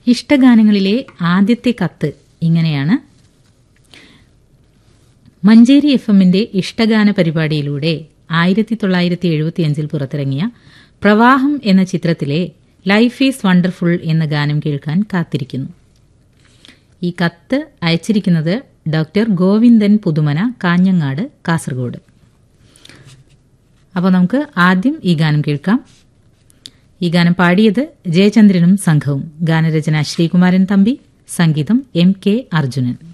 ഇഷ്ടഗാനങ്ങളിലെ ആദ്യത്തെ കത്ത് ഇങ്ങനെയാണ്. മഞ്ചേരി FM-ന്റെ ഇഷ്ടഗാന പരിപാടിയിലൂടെ 1975 പുറത്തിറങ്ങിയ പ്രവാഹം എന്ന ചിത്രത്തിലെ ലൈഫ് ഈസ് വണ്ടർഫുൾ എന്ന ഗാനം കേൾക്കാൻ കാത്തിരിക്കുന്നു. ഈ കത്ത് അയച്ചിരിക്കുന്നത് ഡോക്ടർ ഗോവിന്ദൻ പുതുമന, കാഞ്ഞങ്ങാട്, കാസർഗോഡ്. അപ്പോൾ നമുക്ക് ആദ്യം ഈ ഗാനം കേൾക്കാം. ഈ ഗാനം പാടിയത് ജയചന്ദ്രനും സംഘവും. ഗാനരചന ശ്രീകുമാരൻ തമ്പി, സംഗീതം MK അർജുനൻ.